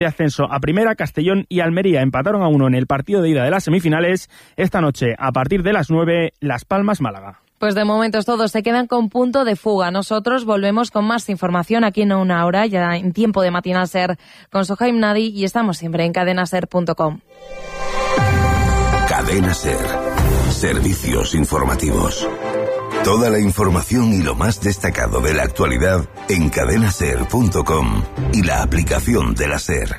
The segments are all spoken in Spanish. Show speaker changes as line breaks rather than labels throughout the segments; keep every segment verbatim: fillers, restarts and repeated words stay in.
De ascenso a primera, Castellón y Almería empataron a uno en el partido de ida de las semifinales. Esta noche, a partir de las nueve, Las Palmas-Málaga.
Pues de momentos todos se quedan con punto de fuga. Nosotros volvemos con más información aquí en una hora, ya en tiempo de Matinal Ser con Sohaim Nadi, y estamos siempre en cadena ser punto com.
Cadena Ser. Servicios informativos. Toda la información y lo más destacado de la actualidad en cadena ser punto com y la aplicación de la SER.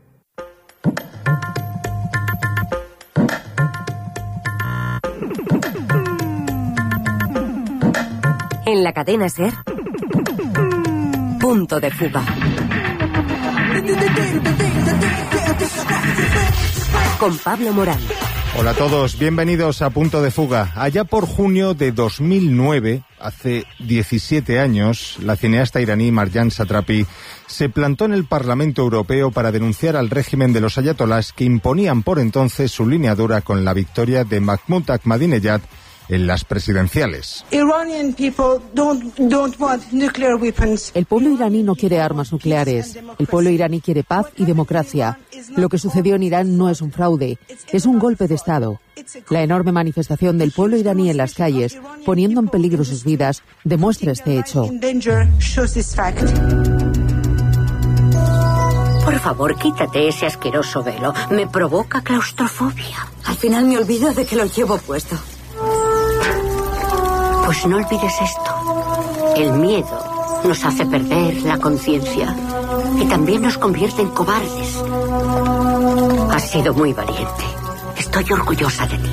En la cadena SER, punto de fuga. Con Pablo Morán.
Hola a todos, bienvenidos a Punto de Fuga. Allá por junio de dos mil nueve, hace diecisiete años, la cineasta iraní Marjan Satrapi se plantó en el Parlamento Europeo para denunciar al régimen de los ayatolás que imponían por entonces su línea dura con la victoria de Mahmoud Ahmadinejad en las presidenciales.
El pueblo iraní no quiere armas nucleares. El pueblo iraní quiere paz y democracia. Lo que sucedió en Irán no es un fraude, es un golpe de Estado. La enorme manifestación del pueblo iraní en las calles, poniendo en peligro sus vidas, demuestra este hecho.
Por favor, quítate ese asqueroso velo. Me provoca claustrofobia. Al final me olvido de que lo llevo puesto. Pues no olvides esto. El miedo nos hace perder la conciencia y también nos convierte en cobardes. Has sido muy valiente. Estoy orgullosa de ti.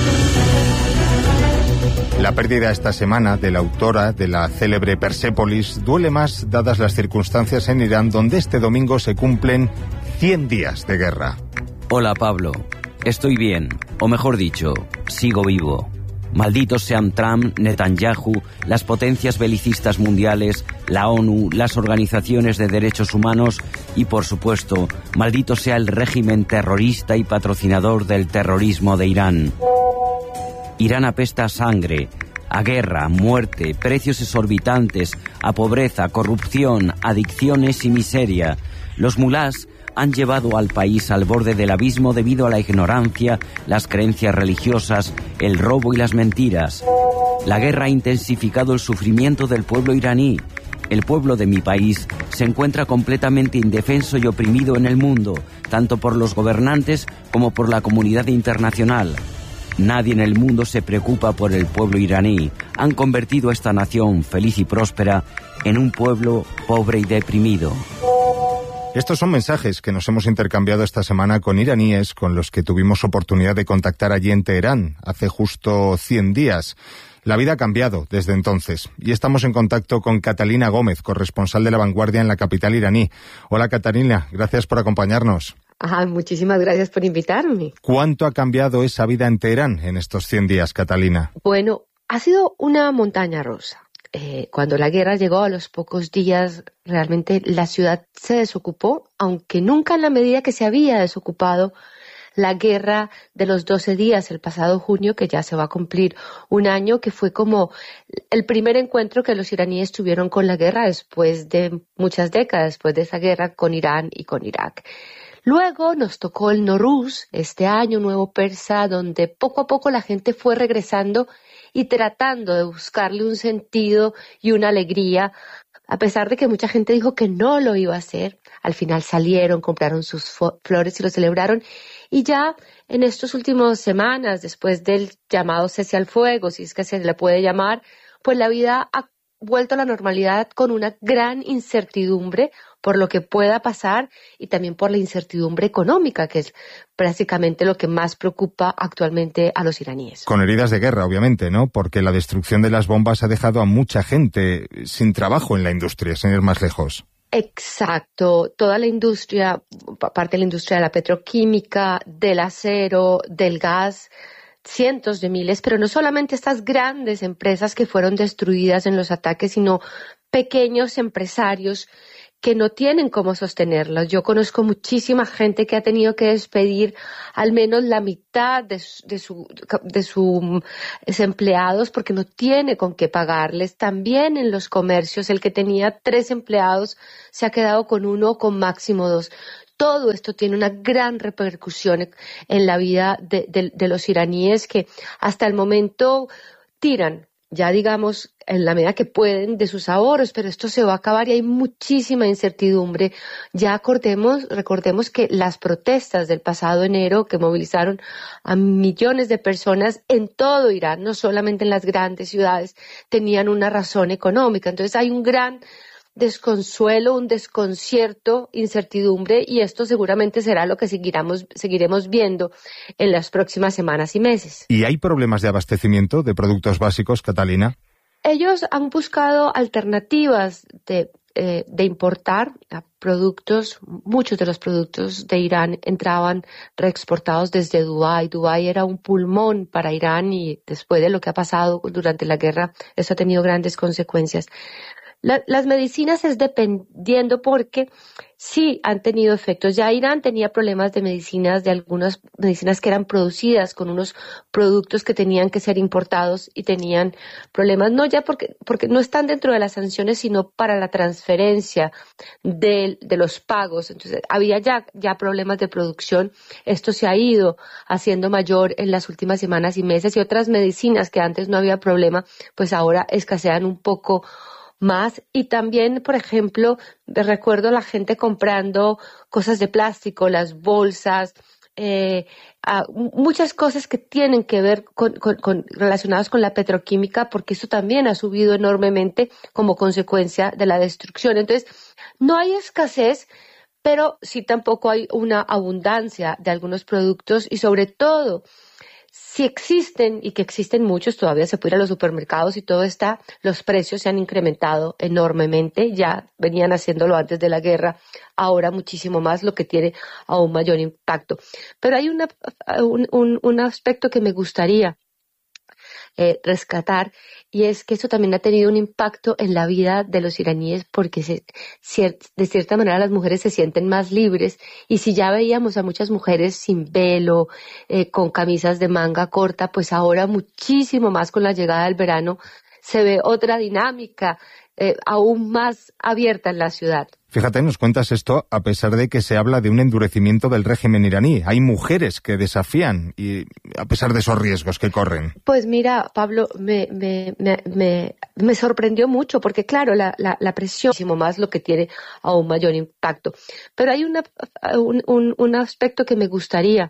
La pérdida esta semana de la autora de la célebre Persépolis duele más dadas las circunstancias en Irán, donde este domingo se cumplen cien días de guerra.
Hola Pablo, estoy bien, o mejor dicho, sigo vivo. Malditos sean Trump, Netanyahu, las potencias belicistas mundiales, la ONU, las organizaciones de derechos humanos y, por supuesto, maldito sea el régimen terrorista y patrocinador del terrorismo de Irán. Irán apesta a sangre, a guerra, muerte, precios exorbitantes, a pobreza, corrupción, adicciones y miseria. Los mulás han llevado al país al borde del abismo debido a la ignorancia, las creencias religiosas, el robo y las mentiras. La guerra ha intensificado el sufrimiento del pueblo iraní. El pueblo de mi país se encuentra completamente indefenso y oprimido en el mundo, tanto por los gobernantes como por la comunidad internacional. Nadie en el mundo se preocupa por el pueblo iraní. Han convertido a esta nación feliz y próspera en un pueblo pobre y deprimido.
Estos son mensajes que nos hemos intercambiado esta semana con iraníes con los que tuvimos oportunidad de contactar allí en Teherán hace justo cien días. La vida ha cambiado desde entonces y estamos en contacto con Catalina Gómez, corresponsal de La Vanguardia en la capital iraní. Hola Catalina, gracias por acompañarnos.
Ah, muchísimas gracias por invitarme.
¿Cuánto ha cambiado esa vida en Teherán en estos cien días, Catalina?
Bueno, ha sido una montaña rusa. Eh, cuando la guerra llegó a los pocos días, realmente la ciudad se desocupó, aunque nunca en la medida que se había desocupado la guerra de los doce días el pasado junio, que ya se va a cumplir un año, que fue como el primer encuentro que los iraníes tuvieron con la guerra después de muchas décadas, después de esa guerra con Irán y con Irak. Luego nos tocó el Nowruz, este año nuevo persa, donde poco a poco la gente fue regresando y tratando de buscarle un sentido y una alegría, a pesar de que mucha gente dijo que no lo iba a hacer. Al final salieron, compraron sus flores y lo celebraron. Y ya en estas últimas semanas, después del llamado cese al fuego, si es que se le puede llamar, pues la vida ha vuelto a la normalidad con una gran incertidumbre por lo que pueda pasar y también por la incertidumbre económica, que es prácticamente lo que más preocupa actualmente a los iraníes.
Con heridas de guerra, obviamente, ¿no? Porque la destrucción de las bombas ha dejado a mucha gente sin trabajo en la industria, sin ir más lejos.
Exacto. Toda la industria, aparte de la industria de la petroquímica, del acero, del gas, cientos de miles, pero no solamente estas grandes empresas que fueron destruidas en los ataques, sino pequeños empresarios que no tienen cómo sostenerlas. Yo conozco muchísima gente que ha tenido que despedir al menos la mitad de, de, su, de sus empleados porque no tiene con qué pagarles. También en los comercios, el que tenía tres empleados se ha quedado con uno o con máximo dos. Todo esto tiene una gran repercusión en la vida de, de, de los iraníes que hasta el momento tiran, ya digamos, en la medida que pueden de sus ahorros, pero esto se va a acabar y hay muchísima incertidumbre. Ya acordemos, recordemos que las protestas del pasado enero que movilizaron a millones de personas en todo Irán, no solamente en las grandes ciudades, tenían una razón económica. Entonces hay un gran desconsuelo, un desconcierto, incertidumbre, y esto seguramente será lo que seguiremos, seguiremos viendo en las próximas semanas y meses.
¿Y hay problemas de abastecimiento de productos básicos, Catalina?
Ellos han buscado alternativas de, eh, de importar productos. Muchos de los productos de Irán entraban reexportados desde Dubái. Dubái era un pulmón para Irán y después de lo que ha pasado durante la guerra, eso ha tenido grandes consecuencias. La, las medicinas es dependiendo porque sí han tenido efectos. Ya Irán tenía problemas de medicinas, de algunas medicinas que eran producidas con unos productos que tenían que ser importados y tenían problemas, no ya porque, porque no están dentro de las sanciones, sino para la transferencia de, de los pagos. Entonces había ya, ya problemas de producción. Esto se ha ido haciendo mayor en las últimas semanas y meses, y otras medicinas que antes no había problema, pues ahora escasean un poco más. Y también, por ejemplo, recuerdo a la gente comprando cosas de plástico, las bolsas, eh, a, muchas cosas que tienen que ver con, con, con relacionadas con la petroquímica, porque eso también ha subido enormemente como consecuencia de la destrucción. Entonces, no hay escasez, pero sí tampoco hay una abundancia de algunos productos, y sobre todo, si existen, y que existen muchos, todavía se puede ir a los supermercados y todo está, los precios se han incrementado enormemente, ya venían haciéndolo antes de la guerra, ahora muchísimo más, lo que tiene aún mayor impacto. Pero hay una, un, un, un aspecto que me gustaría Eh, rescatar, y es que eso también ha tenido un impacto en la vida de los iraníes, porque se, cier, de cierta manera las mujeres se sienten más libres, y si ya veíamos a muchas mujeres sin velo, eh, con camisas de manga corta, pues ahora muchísimo más con la llegada del verano se ve otra dinámica eh, aún más abierta en la ciudad.
Fíjate, nos cuentas esto a pesar de que se habla de un endurecimiento del régimen iraní. Hay mujeres que desafían, y a pesar de esos riesgos que corren.
Pues mira, Pablo, me, me, me, me, me sorprendió mucho, porque claro, la, la, la presión, muchísimo más, lo que tiene aún mayor impacto. Pero hay una, un, un, un aspecto que me gustaría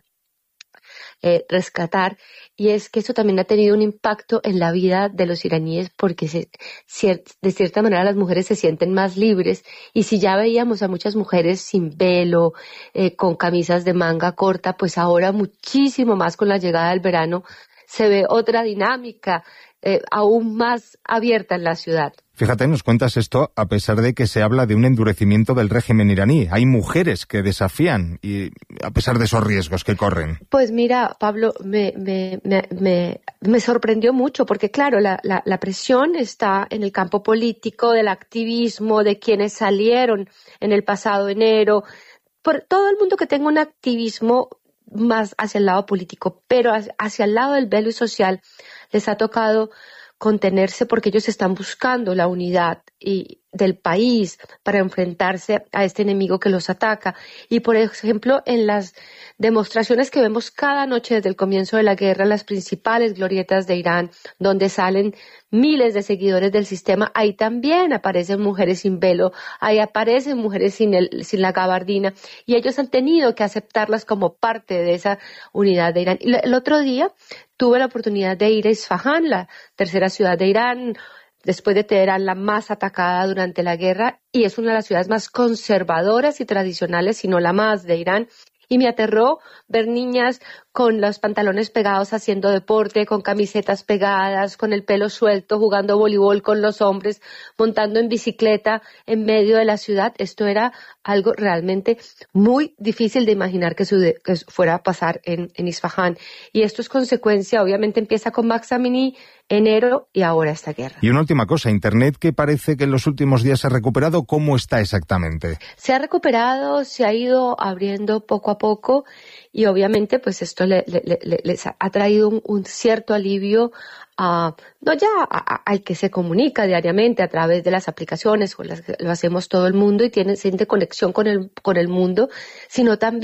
Eh, rescatar, y es que eso también ha tenido un impacto en la vida de los iraníes, porque se, cier, de cierta manera las mujeres se sienten más libres, y si ya veíamos a muchas mujeres sin velo, eh, con camisas de manga corta, pues ahora muchísimo más con la llegada del verano se ve otra dinámica eh, aún más abierta en la ciudad.
Fíjate, nos cuentas esto a pesar de que se habla de un endurecimiento del régimen iraní. Hay mujeres que desafían, y a pesar de esos riesgos que corren.
Pues mira, Pablo, me, me, me, me, me sorprendió mucho, porque claro, la, la, la presión está en el campo político, del activismo, de quienes salieron en el pasado enero, por todo el mundo que tenga un activismo más hacia el lado político, pero hacia el lado del velo y social les ha tocado contenerse, porque ellos están buscando la unidad y del país para enfrentarse a este enemigo que los ataca. Y por ejemplo, en las demostraciones que vemos cada noche desde el comienzo de la guerra, las principales glorietas de Irán, donde salen miles de seguidores del sistema, ahí también aparecen mujeres sin velo, ahí aparecen mujeres sin, el, sin la gabardina, y ellos han tenido que aceptarlas como parte de esa unidad de Irán. Y el otro día tuve la oportunidad de ir a Isfahán, la tercera ciudad de Irán, después de Teherán, la más atacada durante la guerra, y es una de las ciudades más conservadoras y tradicionales, si no la más, de Irán. Y me aterró ver niñas con los pantalones pegados haciendo deporte, con camisetas pegadas, con el pelo suelto, jugando voleibol con los hombres, montando en bicicleta en medio de la ciudad. Esto era algo realmente muy difícil de imaginar que, su, que fuera a pasar en, en Isfahán. Y esto es consecuencia, obviamente empieza con Mahsa Amini, enero, y ahora esta guerra.
Y una última cosa, Internet, que parece que en los últimos días se ha recuperado, ¿cómo está exactamente?
Se ha recuperado, se ha ido abriendo poco a poco, y obviamente pues esto eso le, le, le, les ha traído un, un cierto alivio a, no ya a, a, al que se comunica diariamente a través de las aplicaciones, con las que lo hacemos todo el mundo y tiene, siente conexión con el, con el mundo, sino también